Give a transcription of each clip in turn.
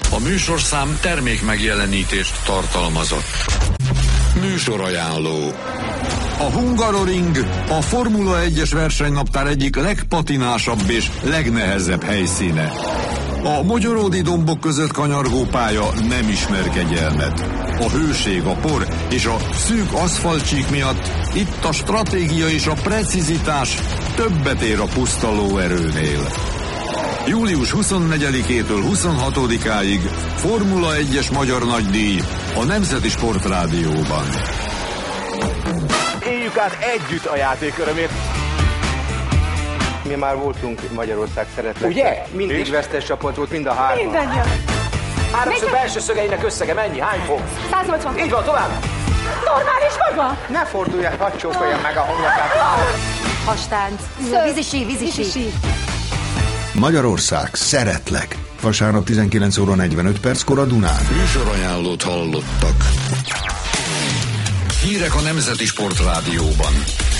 A műsorszám termék megjelenítést tartalmazott. Műsorajánló. A Hungaroring a Formula 1-es versenynaptár egyik legpatinásabb és legnehezebb helyszíne. A mogyoródi dombok között kanyargó pálya nem ismer kegyelmet. A hőség, a por és a szűk aszfaltcsík miatt itt a stratégia és a precizitás többet ér a puszta lóerőnél. Július 24-től 26-áig Formula 1-es magyar nagydíj a Nemzeti Sportrádióban. Éljük át együtt a játék örömét. Mi már voltunk Magyarország szeretlek. Ugye? Mindig vesztes csapat volt, mind a hárman. Mindannyian. Háromszög belső szögeinek összege mennyi? Hány fok? 180. Így van, tovább. Normális maga? Ne forduljál, hadd csókolja meg a homlokát. Hastánc. Vízisi. Magyarország, szeretlek. Vasárnap 19 óra 45 perckor a Dunán. Műsorajánlót hallottak. Hírek a Nemzeti Sportrádióban.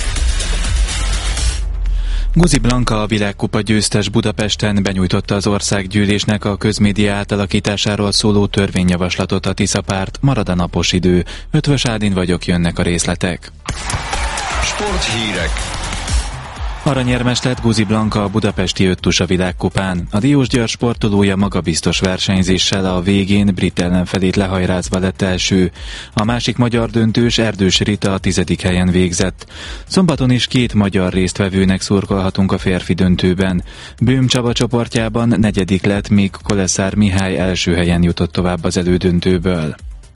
Guzi Blanka, a világkupa győztes Budapesten benyújtotta az országgyűlésnek a közmédia átalakításáról szóló törvényjavaslatot a Tisza párt. Marad a napos idő. Ötvös Ádin vagyok, jönnek a részletek. Sporthírek. Aranyérmes lett Guzi Blanka a budapesti öttusa világkupán. A Diósgyőr sportolója magabiztos versenyzéssel a végén brit ellenfelét lehajrázva lett első. A másik magyar döntős Erdős Rita a 10. helyen végzett. Szombaton is 2 magyar résztvevőnek szurkolhatunk a férfi döntőben. Bőm Csaba csoportjában 4. lett, míg Koleszár Mihály első helyen jutott tovább az elődöntőből.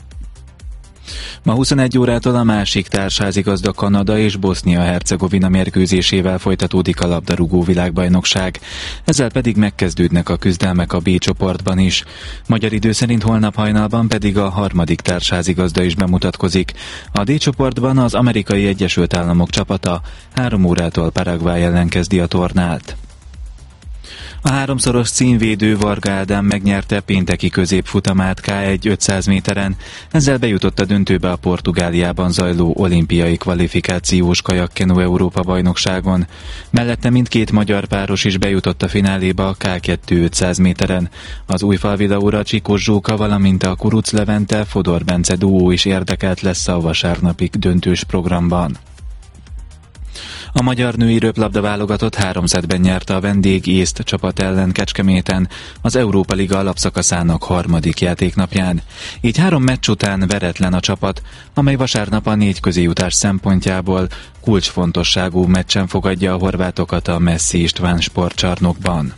Ma 21 órától a másik társházigazda Kanada és Bosznia-Hercegovina mérkőzésével folytatódik a labdarúgó világbajnokság. Ezzel pedig megkezdődnek a küzdelmek a B csoportban is. Magyar idő szerint holnap hajnalban pedig a harmadik társházigazda is bemutatkozik. A D csoportban az Amerikai Egyesült Államok csapata 3 órától Paraguay ellen kezdi a tornát. A 3-szoros címvédő Varga Ádám megnyerte pénteki középfutamát K1 500 méteren, ezzel bejutott a döntőbe a Portugáliában zajló olimpiai kvalifikációs kajakkenu Európa-bajnokságon. Mellette mindkét magyar páros is bejutott a fináléba a K2 500 méteren. Az Újfalvi Laura Csikós Zsóka, valamint a Kuruc Levente Fodor Bence duó is érdekelt lesz a vasárnapi döntős programban. A magyar női röplabda válogatott 3-ben nyerte a vendég észt csapat ellen Kecskeméten az Európa Liga alapszakaszának harmadik játéknapján. Így 3 meccs után veretlen a csapat, amely vasárnap a 4 közéjutás szempontjából kulcsfontosságú meccsen fogadja a horvátokat a Messzi István sportcsarnokban.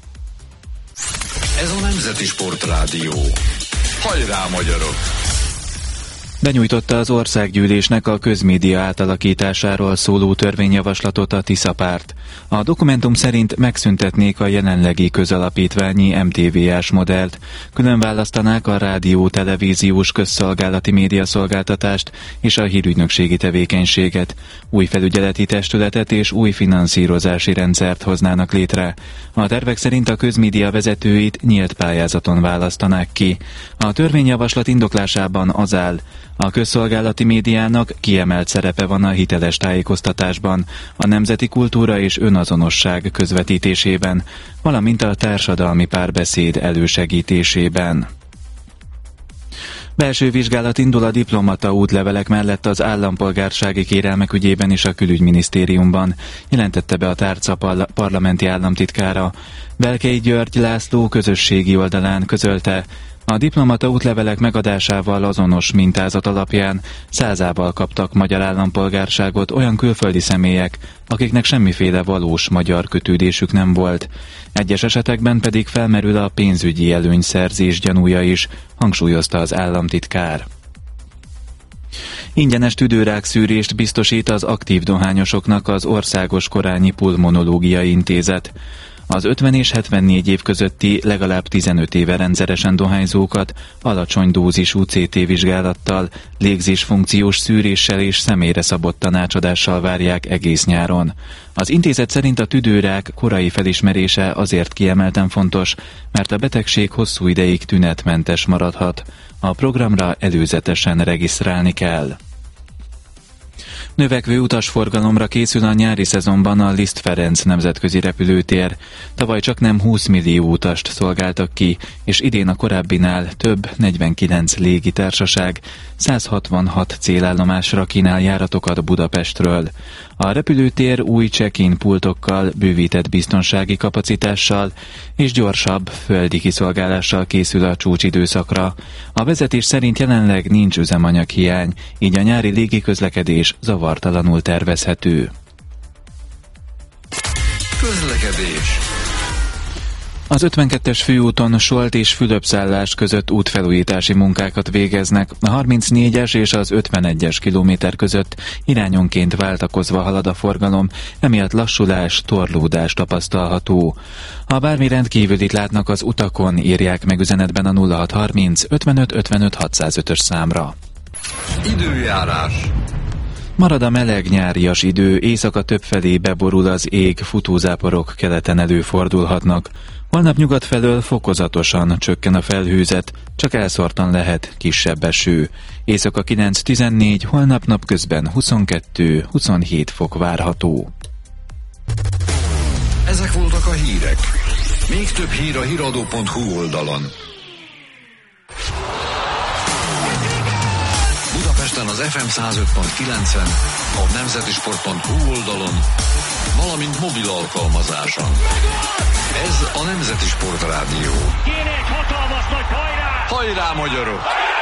Ez a Nemzeti Sportrádió. Hajrá, magyarok! Benyújtotta az országgyűlésnek a közmédia átalakításáról szóló törvényjavaslatot a Tisza párt. A dokumentum szerint megszüntetnék a jelenlegi közalapítványi MTV-ás modellt, külön választanák a rádió-televíziós közszolgálati médiaszolgáltatást és a hírügynökségi tevékenységet, új felügyeleti testületet és új finanszírozási rendszert hoznának létre. A tervek szerint a közmédia vezetőit nyílt pályázaton választanák ki. A törvényjavaslat indoklásában az áll: a közszolgálati médiának kiemelt szerepe van a hiteles tájékoztatásban, a nemzeti kultúra és önazonosság közvetítésében, valamint a társadalmi párbeszéd elősegítésében. Belső vizsgálat indul a diplomata útlevelek mellett az állampolgársági kérelmek ügyében is a Külügyminisztériumban, jelentette be a tárca parlamenti államtitkára. Belkei György László közösségi oldalán közölte, a diplomata útlevelek megadásával azonos mintázat alapján 100-ával kaptak magyar állampolgárságot olyan külföldi személyek, akiknek semmiféle valós magyar kötődésük nem volt. Egyes esetekben pedig felmerül a pénzügyi előnyszerzés gyanúja is, hangsúlyozta az államtitkár. Ingyenes tüdőrák szűrést biztosít az aktív dohányosoknak az Országos Korányi Pulmonológiai Intézet. Az 50 és 74 év közötti legalább 15 éve rendszeresen dohányzókat alacsony dózisú CT vizsgálattal, légzésfunkciós szűréssel és személyre szabott tanácsadással várják egész nyáron. Az intézet szerint a tüdőrák korai felismerése azért kiemelten fontos, mert a betegség hosszú ideig tünetmentes maradhat. A programra előzetesen regisztrálni kell. Növekvő utasforgalomra készül a nyári szezonban a Liszt Ferenc nemzetközi repülőtér. Tavaly csaknem 20 millió utast szolgáltak ki, és idén a korábbinál több 49 légitársaság 166 célállomásra kínál járatokat Budapestről. A repülőtér új check-in pultokkal, bővített biztonsági kapacitással és gyorsabb földi kiszolgálással készül a csúcsidőszakra. A vezetés szerint jelenleg nincs üzemanyaghiány, így a nyári légiközlekedés zavartalanul tervezhető. Közlekedés. Az 52-es főúton Solt és Fülöp-szállás között útfelújítási munkákat végeznek. A 34-es és az 51-es kilométer között irányonként váltakozva halad a forgalom, emiatt lassulás, torlódás tapasztalható. Ha bármi rendkívülit látnak az utakon, írják meg üzenetben a 0630 55 55 605-ös számra. Időjárás. Marad a meleg nyárias idő, éjszaka többfelé beborul az ég, futózáporok keleten előfordulhatnak. Holnap nyugat felől fokozatosan csökken a felhőzet, csak elszórtan lehet kisebb eső. Éjszaka 9-14, holnap napközben 22-27 fok várható. Ezek voltak a hírek. Még több hír a hiradó.hu oldalon. Budapesten az FM 105.9-en, a nemzetisport.hu oldalon, valamint mobil alkalmazáson. Ez a Nemzeti Sport Rádió. Kéne egy hatalmas nagy hajrá! Hajrá, magyarok!